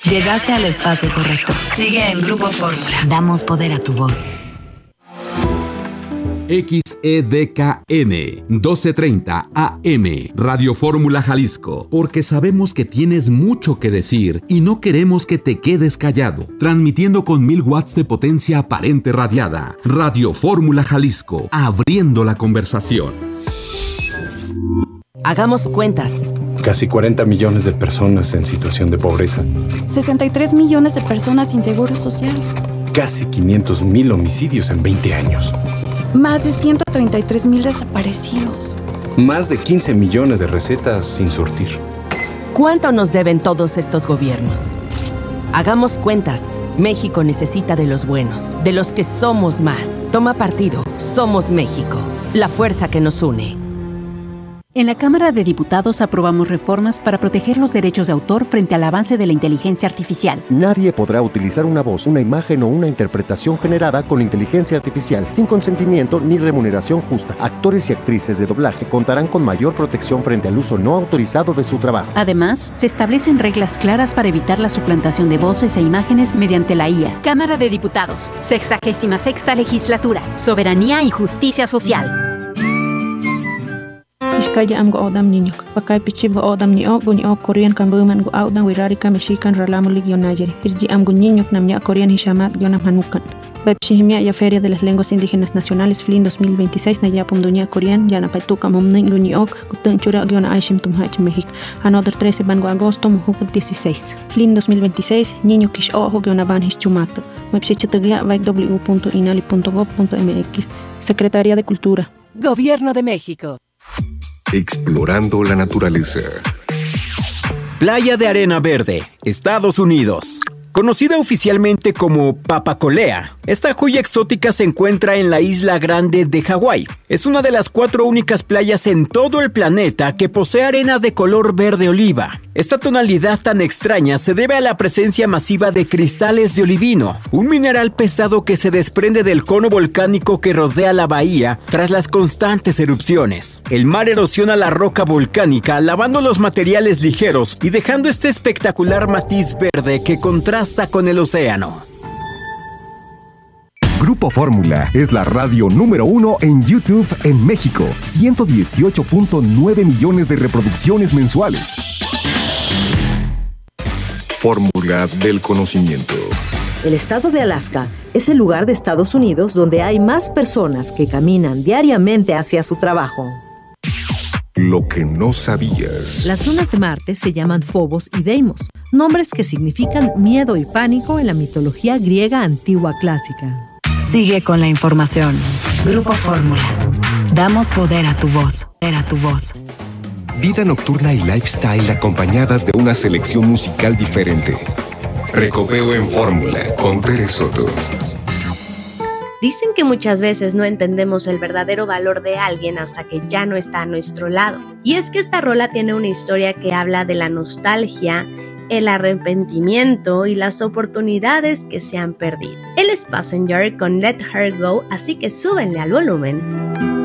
Llegaste al espacio correcto. Sigue en Grupo Fórmula. Damos poder a tu voz. XEDKN 1230 AM Radio Fórmula Jalisco, porque sabemos que tienes mucho que decir y no queremos que te quedes callado. Transmitiendo con 1000 watts de potencia aparente radiada. Radio Fórmula Jalisco, abriendo la conversación. Hagamos cuentas. Casi 40 millones de personas en situación de pobreza. 63 millones de personas sin seguro social. Casi 500,000 homicidios en 20 años. Más de 133,000 desaparecidos. Más de 15 millones de recetas sin surtir. ¿Cuánto nos deben todos estos gobiernos? Hagamos cuentas. México necesita de los buenos, de los que somos más. Toma partido. Somos México, la fuerza que nos une. En la Cámara de Diputados aprobamos reformas para proteger los derechos de autor frente al avance de la inteligencia artificial. Nadie podrá utilizar una voz, una imagen o una interpretación generada con inteligencia artificial sin consentimiento ni remuneración justa. Actores y actrices de doblaje contarán con mayor protección frente al uso no autorizado de su trabajo. Además, se establecen reglas claras para evitar la suplantación de voces e imágenes mediante la IA. Cámara de Diputados, 66ª Legislatura, Soberanía y Justicia Social. Iskaya am go odam niñok. Pakai pichib go odam niok go niok Korean kan buman go odam wirarika Mexican ralamulik yonayeri. Irji am go niñok nam ya Korean hishamat yonam hanukan. Bepshihimia ya Feria de las Lenguas Indígenas Nacionales FLIN 2026 na ya pundunia Korean ya na paituka momnin go niok gutun chura yona aishim tumhach México. Another 13 ban go agosto mujuk 16. FLIN 2026 niño kish ojo yona ban hischumato. Website www.inali.gov.mx. Secretaría de Cultura. Gobierno de México. Explorando la naturaleza. Playa de Arena Verde, Estados Unidos. Conocida oficialmente como Papacolea, esta joya exótica se encuentra en la isla Grande de Hawái. Es una de las 4 únicas playas en todo el planeta que posee arena de color verde oliva. Esta tonalidad tan extraña se debe a la presencia masiva de cristales de olivino, un mineral pesado que se desprende del cono volcánico que rodea la bahía tras las constantes erupciones. El mar erosiona la roca volcánica, lavando los materiales ligeros y dejando este espectacular matiz verde que contrasta con el océano. Grupo Fórmula es la radio número 1 en YouTube en México. 118.9 millones de reproducciones mensuales. Fórmula del conocimiento. El estado de Alaska es el lugar de Estados Unidos donde hay más personas que caminan diariamente hacia su trabajo. Lo que no sabías. Las lunas de Marte se llaman Phobos y Deimos, nombres que significan miedo y pánico en la mitología griega antigua clásica. Sigue con la información. Grupo Fórmula. Damos poder a tu voz. Vida nocturna y lifestyle acompañadas de una selección musical diferente. Recopeo en Fórmula con Tere Soto. Dicen que muchas veces no entendemos el verdadero valor de alguien hasta que ya no está a nuestro lado. Y es que esta rola tiene una historia que habla de la nostalgia, el arrepentimiento y las oportunidades que se han perdido. Él es Passenger con Let Her Go, así que súbenle al volumen.